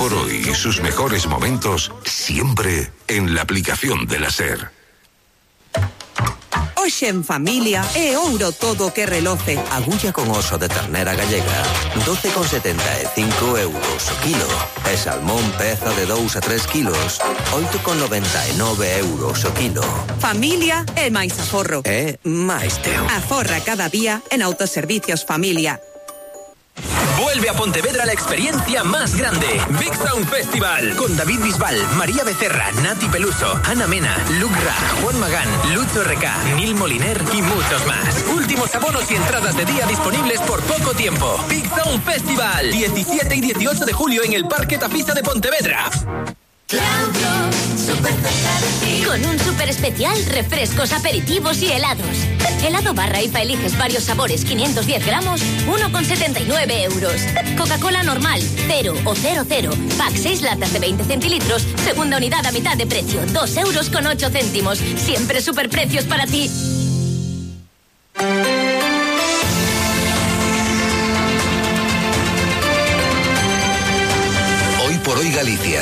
por hoy y sus mejores momentos siempre en la aplicación de la SER. Hoxe en familia é ouro todo que reloce. Agulla con oso de ternera gallega, 12,75 euros o kilo. E salmón peza de 2 a 3 kilos, 8,99 euros o kilo. Familia é máis aforro. É máis teo. Aforra cada día en Autoservicios Familia. Vuelve a Pontevedra la experiencia más grande. Big Sound Festival. Con David Bisbal, María Becerra, Nati Peluso, Ana Mena, Luc Ra, Juan Magán, Lucho RK, Nil Moliner y muchos más. Últimos abonos y entradas de día disponibles por poco tiempo. Big Sound Festival. 17 y 18 de julio en el Parque Tafisa de Pontevedra. Claudio, súper cerca de ti. Con un súper especial, refrescos, aperitivos y helados. Helado barra IFA eliges varios sabores, 510 gramos, 1,79 euros. Coca-Cola normal, 0 o 00. Pack 6 latas de 20 centilitros, segunda unidad a mitad de precio, 2 euros con 8 céntimos. Siempre superprecios para ti. Hoy por hoy Galicia.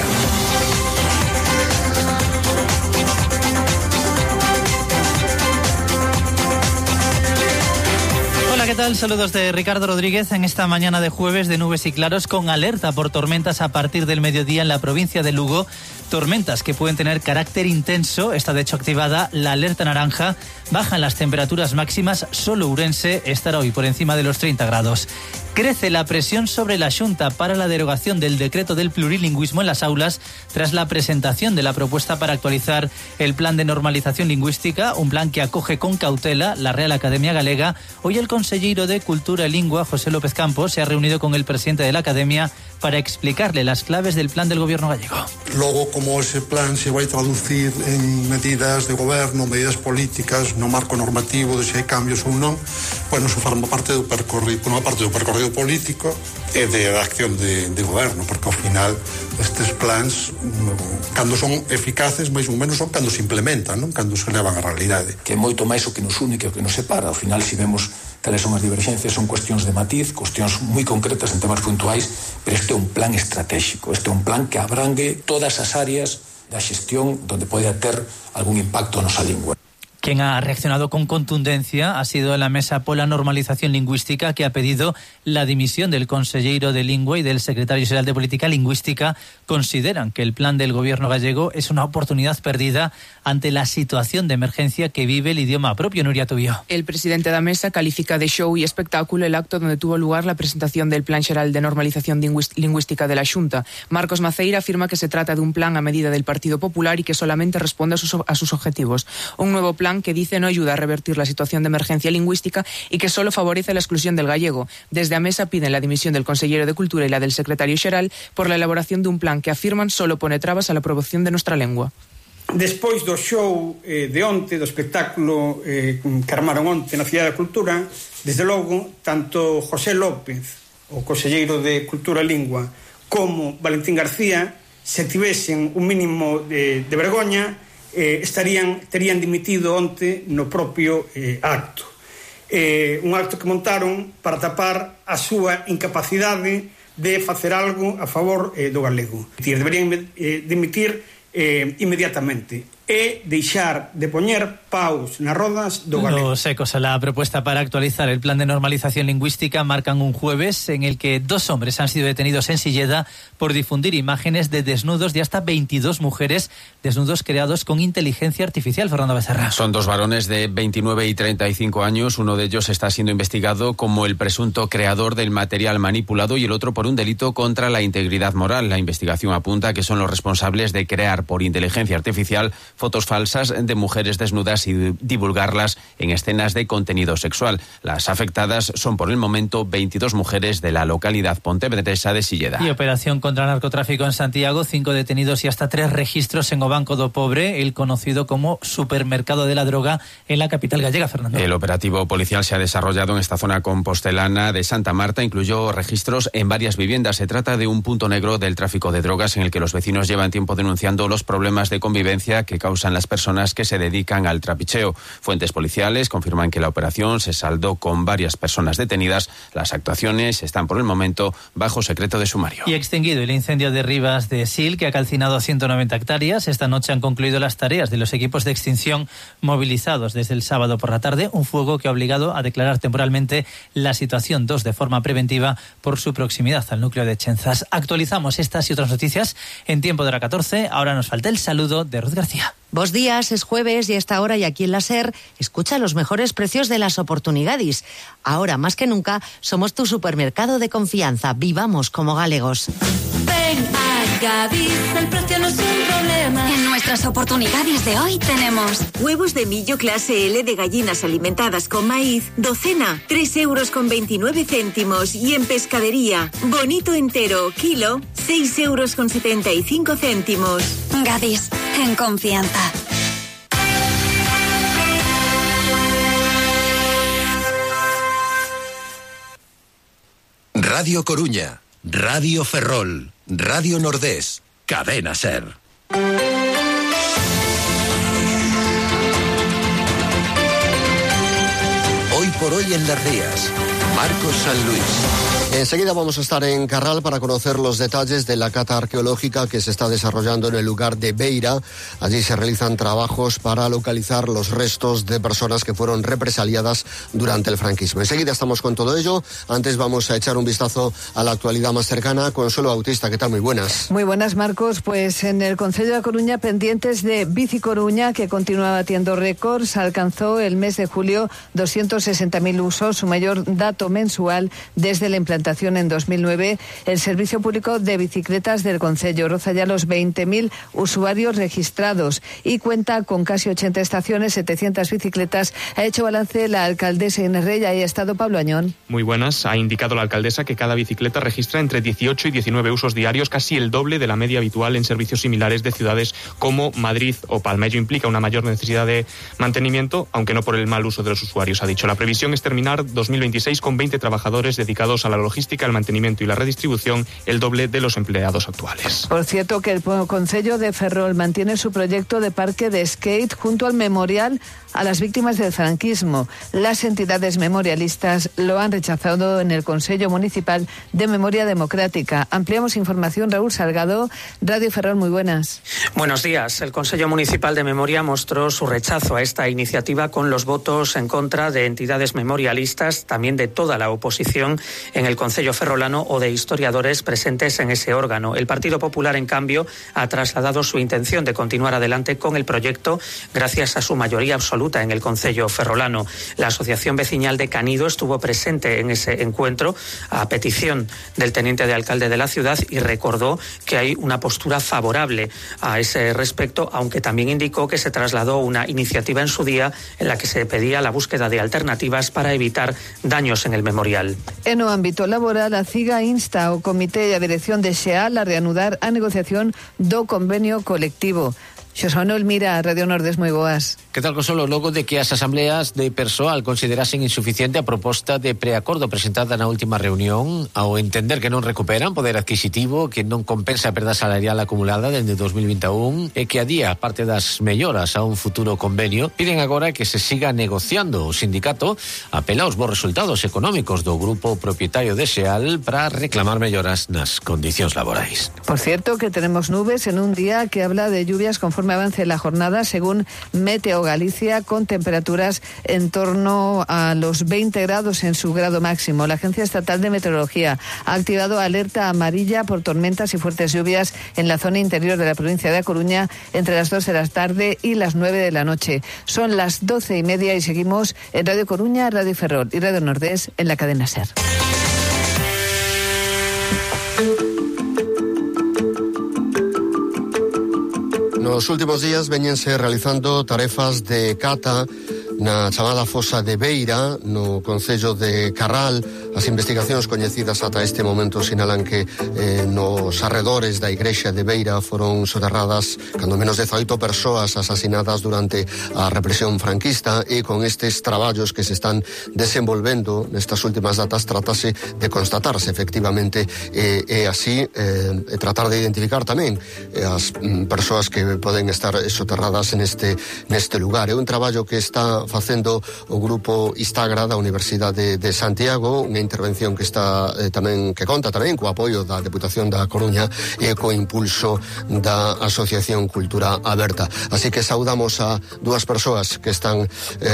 Hola, ¿qué tal? Saludos de Ricardo Rodríguez en esta mañana de jueves de nubes y claros con alerta por tormentas a partir del mediodía en la provincia de Lugo. Tormentas que pueden tener carácter intenso. Está de hecho activada la alerta naranja. Bajan las temperaturas máximas. Solo Ourense estará hoy por encima de los 30 grados. Crece la presión sobre la Xunta para la derogación del decreto del plurilingüismo en las aulas tras la presentación de la propuesta para actualizar el plan de normalización lingüística, un plan que acoge con cautela la Real Academia Galega. Hoy el consejero de Cultura y Lingua, José López Campos, se ha reunido con el presidente de la Academia para explicarle las claves del plan del gobierno gallego. Logo, como ese plan se vai traducir en medidas de goberno, medidas políticas, no marco normativo, de se hai cambios ou non, bueno, eso forma parte do percorrido político e de acción de goberno, porque ao final estes plans, cando son eficaces, máis ou menos son cando se implementan, non? Cando se levan a realidade. Que é moito máis o que nos une que o que nos separa. Ao final, se vemos cales son as divergencias, son cuestións de matiz, cuestións moi concretas en temas puntuais, pero este é un plan estratégico, este é un plan que abrangue todas as áreas da xestión donde pode ter algún impacto a nosa lingua. Quien ha reaccionado con contundencia ha sido la Mesa por la Normalización Lingüística, que ha pedido la dimisión del consejero de Lingua y del secretario general de Política Lingüística. Consideran que el plan del gobierno gallego es una oportunidad perdida ante la situación de emergencia que vive el idioma propio. Nuria Tubío. El presidente da Mesa califica de show y espectáculo el acto donde tuvo lugar la presentación del Plan Xeral de Normalización Lingüística de la Xunta. Marcos Maceira afirma que se trata de un plan a medida del Partido Popular y que solamente responde a sus objetivos. Un nuevo plan que dice no ayuda a revertir la situación de emergencia lingüística y que solo favorece la exclusión del gallego. Desde a Mesa piden la dimisión del consejero de Cultura y la del secretario xeral por la elaboración de un plan que afirman solo pone trabas a la aprobación de nuestra lengua. Despois do show de onte, do espectáculo que armaron onte na Cidade da Cultura, desde logo, tanto José López, o conselleiro de Cultura e Lingua, como Valentín García, se tivesen un mínimo de vergoña, terían dimitido onte no propio acto. Un acto que montaron para tapar a súa incapacidade de facer algo a favor do galego. Deberían dimitir inmediatamente e deixar de poñer paus nas rodas do galego. Los ecos a la propuesta para actualizar el plan de normalización lingüística marcan un jueves en el que 2 hombres han sido detenidos en Silleda por difundir imágenes de desnudos de hasta 22 mujeres, desnudos creados con inteligencia artificial. Fernando Becerra. Son 2 varones de 29 y 35 años. Uno de ellos está siendo investigado como el presunto creador del material manipulado y el otro por un delito contra la integridad moral. La investigación apunta que son los responsables de crear por inteligencia artificial fotos falsas de mujeres desnudas y divulgarlas en escenas de contenido sexual. Las afectadas son por el momento 22 mujeres de la localidad pontevedresa de Silleda. Y operación contra narcotráfico en Santiago, 5 detenidos y hasta 3 registros en o Banco do Pobre, el conocido como supermercado de la droga en la capital gallega, Fernando. El operativo policial se ha desarrollado en esta zona compostelana de Santa Marta, incluyó registros en varias viviendas. Se trata de un punto negro del tráfico de drogas en el que los vecinos llevan tiempo denunciando los problemas de convivencia que causan las personas que se dedican al trapicheo. Fuentes policiales confirman que la operación se saldó con varias personas detenidas. Las actuaciones están por el momento bajo secreto de sumario. Y extinguido el incendio de Rivas de Sil, que ha calcinado 190 hectáreas. Esta noche han concluido las tareas de los equipos de extinción movilizados desde el sábado por la tarde. Un fuego que ha obligado a declarar temporalmente la situación 2 de forma preventiva por su proximidad al núcleo de Chenzas. Actualizamos estas y otras noticias en tiempo de hora 14. Ahora nos falta el saludo de Ruth García. Bos días, es jueves y a esta hora y aquí en la SER escucha los mejores precios de las oportunidades. Ahora más que nunca somos tu supermercado de confianza. Vivamos como galegos. Ven a Gadis, el precio no es un problema. En nuestras oportunidades de hoy tenemos huevos de millo clase L de gallinas alimentadas con maíz, docena, 3,29 € y en pescadería, bonito entero, kilo, 6,75 €. Gadis, en confianza. Radio Coruña, Radio Ferrol, Radio Nordés, Cadena SER. Hoy por hoy en Las Rías, Marcos San Luis. Enseguida vamos a estar en Carral para conocer los detalles de la cata arqueológica que se está desarrollando en el lugar de Beira. Allí se realizan trabajos para localizar los restos de personas que fueron represaliadas durante el franquismo. Enseguida estamos con todo ello. Antes vamos a echar un vistazo a la actualidad más cercana. Consuelo Bautista, ¿qué tal? Muy buenas. Muy buenas, Marcos. Pues en el Concello de Coruña, pendientes de Bici Coruña, que continúa batiendo récords, alcanzó el mes de julio 260.000 usos, su mayor dato mensual desde la implantación en 2009. El Servicio Público de Bicicletas del Concello roza ya los 20.000 usuarios registrados y cuenta con casi 80 estaciones, 700 bicicletas. Ha hecho balance la alcaldesa Inés Rey. Ahí ha estado Pablo Añón. Muy buenas. Ha indicado la alcaldesa que cada bicicleta registra entre 18 y 19 usos diarios, casi el doble de la media habitual en servicios similares de ciudades como Madrid o Palma. Ello implica una mayor necesidad de mantenimiento, aunque no por el mal uso de los usuarios, ha dicho. La previsión es terminar 2026 con 20 trabajadores dedicados a la logística, el mantenimiento y la redistribución, el doble de los empleados actuales. Por cierto, que el Concello de Ferrol mantiene su proyecto de parque de skate junto al memorial a las víctimas del franquismo. Las entidades memorialistas lo han rechazado en el Consello Municipal de Memoria Democrática. Ampliamos información, Raúl Salgado, Radio Ferrol, muy buenas. Buenos días. El Consello Municipal de Memoria mostró su rechazo a esta iniciativa con los votos en contra de entidades memorialistas, también de toda la oposición en el Concello ferrolano o de historiadores presentes en ese órgano. El Partido Popular, en cambio, ha trasladado su intención de continuar adelante con el proyecto gracias a su mayoría absoluta en el Concello ferrolano. La Asociación Vecinal de Canido estuvo presente en ese encuentro a petición del teniente de alcalde de la ciudad y recordó que hay una postura favorable a ese respecto, aunque también indicó que se trasladó una iniciativa en su día en la que se pedía la búsqueda de alternativas para evitar daños en el memorial. En o ámbito laboral, a CIGA insta ao Comité de Dirección de XEAL a reanudar a negociación do convenio colectivo. Xosé Manuel Mira, Radio Nordés, moi boas. Que tal, Consuelo? Logo de que as asambleas de persoal considerasen insuficiente a proposta de preacordo presentada na última reunión, ao entender que non recuperan poder adquisitivo, que non compensa a perda salarial acumulada dende 2021 e que adía parte das melloras a un futuro convenio, piden agora que se siga negociando. O sindicato apela aos bons resultados económicos do grupo propietario de XEAL para reclamar melloras nas condicións laborais. Por cierto, que tenemos nubes en un día que habla de lluvias conforme avance la jornada, según Meteo Galicia, con temperaturas en torno a los 20 grados en su grado máximo. La Agencia Estatal de Meteorología ha activado alerta amarilla por tormentas y fuertes lluvias en la zona interior de la provincia de A Coruña entre las 2 de la tarde y las 9 de la noche. Son las 12:30 y seguimos en Radio Coruña, Radio Ferrol y Radio Nordés en la cadena SER. Nos últimos días veñense realizando tarefas de cata na chamada fosa de Beira, no Concello de Carral, As investigacións coñecidas ata este momento sinalan que nos arredores da igrexa de Beira foron soterradas cando menos 18 persoas asasinadas durante a represión franquista, e con estes traballos que se están desenvolvendo nestas últimas datas tratase de constatarse efectivamente e así tratar de identificar tamén as persoas que poden estar soterradas neste lugar. É un traballo que está facendo o grupo Istagra da Universidade de Santiago, unha intervención que está que conta tamén co apoio da Deputación da Coruña e co impulso da Asociación Cultura Aberta. Así que saudamos a dúas persoas que están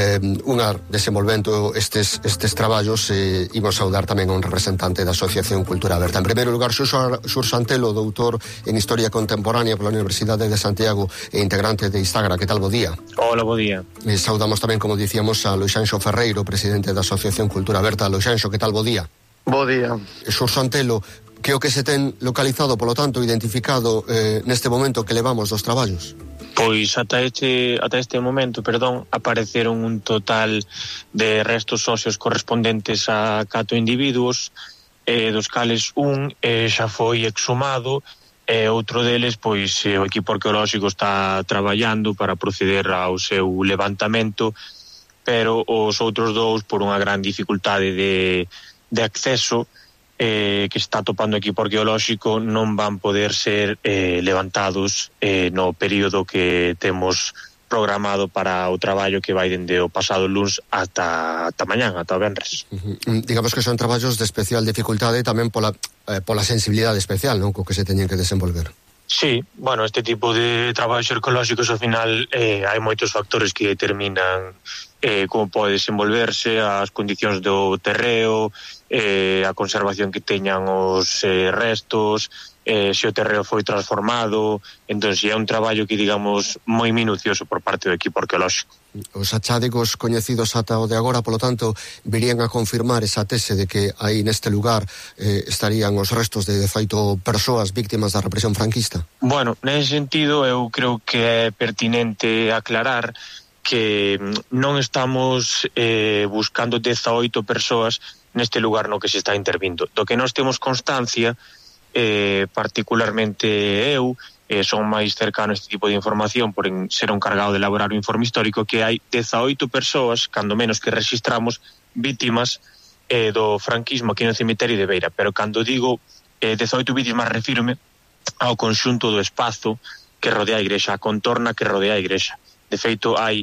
unha desenvolvendo estes traballos, e imos saudar tamén a un representante da Asociación Cultura Aberta. En primeiro lugar, Xur Santelo, doutor en Historia Contemporánea pola Universidade de Santiago e integrante de Istagra. Que tal, bo día? Hola, bo día. E saudamos tamén, como dicíamos, a Loixanxo Ferreiro, presidente da Asociación Cultura Aberta. Loixanxo, que tal, bo día? Bo día. Xur Santelo, que o que se ten localizado, polo tanto, identificado neste momento que levamos dos traballos? Pois ata este momento, apareceron un total de restos óseos correspondentes a 4 individuos, dos cales un xa foi exhumado, e outro deles, pois, o equipo arqueolóxico está traballando para proceder ao seu levantamento, pero os outros dous, por unha gran dificultade de acceso que está topando o equipo arqueolóxico, non van poder ser levantados no período que temos programado para o traballo, que vai dende o pasado luns ata mañán, ata o venres. Digamos que son traballos de especial dificultade tamén pola sensibilidade especial, non, co que se teñen que desenvolver. Sí, bueno, este tipo de traballos arqueolóxicos, ao final, hai moitos factores que determinan como pode desenvolverse, as condicións do terreo, a conservación que teñan os restos, se o terreo foi transformado. Entón, é un traballo que, digamos, moi minucioso por parte do equipo arqueolóxico. Os achádegos coñecidos ata o de agora, polo tanto, virían a confirmar esa tese de que aí neste lugar estarían os restos de 18 persoas víctimas da represión franquista? Bueno, nese sentido, eu creo que é pertinente aclarar que non estamos buscando 18 persoas neste lugar no que se está intervindo. Do que nós temos constancia, particularmente eu, son máis cercano a este tipo de información por ser un encargado de elaborar o informe histórico, que hai 18 persoas, cando menos, que registramos vítimas do franquismo aquí no cemiterio de Beira. Pero cando digo 18 vítimas, refírome ao conxunto do espazo que rodea a igrexa, a contorna que rodea a igrexa. De feito, hai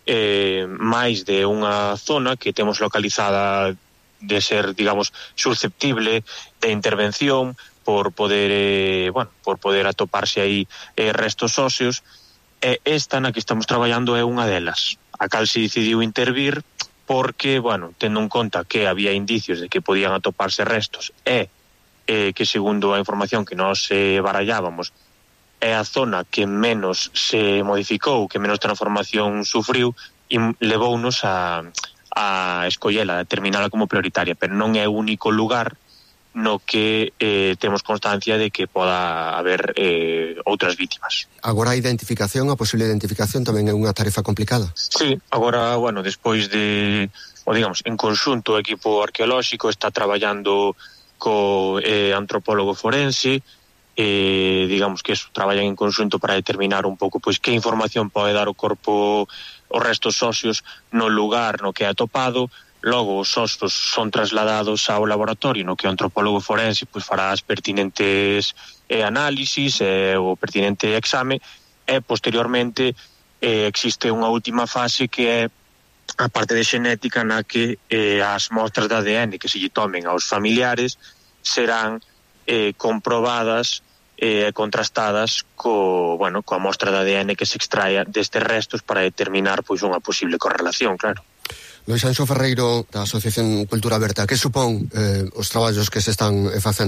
máis de unha zona que temos localizada de ser, digamos, susceptible de intervención por poder atoparse aí restos óseos, e esta na que estamos traballando é unha delas, a cal se decidiu intervir porque, tendo en conta que había indicios de que podían atoparse restos e que, segundo a información que nós barallábamos, é a zona que menos se modificou, que menos transformación sufriu, e levounos a escollela, a determinala como prioritaria, pero non é o único lugar no que temos constancia de que poda haber outras vítimas. Agora a identificación, a posible identificación tamén é unha tarefa complicada? Sí, agora, despois de, digamos, en conxunto o equipo arqueolóxico está traballando co antropólogo forense, digamos que traballan en conxunto para determinar un pouco pois que información pode dar o corpo, os restos óseos no lugar no que é atopado. Logo os ostos son trasladados ao laboratorio no que o antropólogo forense pois fará as pertinentes análisis o pertinente exame, e posteriormente existe unha última fase que é a parte de xenética, na que as mostras de ADN que se lle tomen aos familiares serán comprobadas e contrastadas coa mostra de ADN que se extraia destes restos para determinar pois unha posible correlación, claro. Loixanxo Ferreiro, da Asociación Cultura Aberta, que supón os traballos que se están facendo